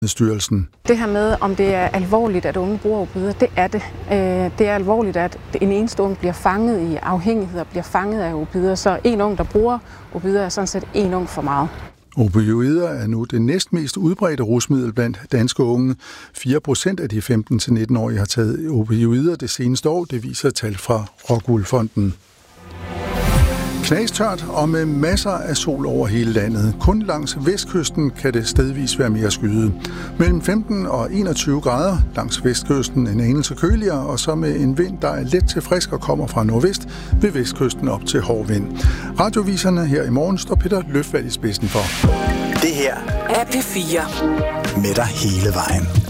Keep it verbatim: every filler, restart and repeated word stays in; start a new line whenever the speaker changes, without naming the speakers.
Styrelsen.
Det her med, om det er alvorligt, at unge bruger opioider, det er det. Det er alvorligt, at en eneste ung bliver fanget i afhængighed og bliver fanget af opioider. Så en ung, der bruger opioider, er sådan set en ung for meget.
Opioider er nu det næstmest udbredte rusmiddel blandt danske unge. fire procent af de femten til nitten-årige har taget opioider det seneste år, det viser tal fra Rockwool Fonden. Knastørt og med masser af sol over hele landet. Kun langs vestkysten kan det stedvis være mere skyet. Mellem femten og enogtyve grader langs vestkysten en anelse køligere, og så med en vind, der er let til frisk og kommer fra nordvest, ved vestkysten op til hård vind. Radioviserne her i morgen står Peter Løfvald i spidsen for.
Det her er P fire. Med dig hele vejen.